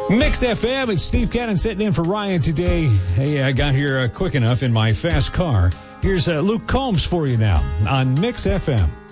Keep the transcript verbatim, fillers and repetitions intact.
Mix F M, it's Steve Cannon sitting in for Ryan today. Hey, I got here uh, quick enough in my fast car. Here's uh, Luke Combs for you now on Mix F M.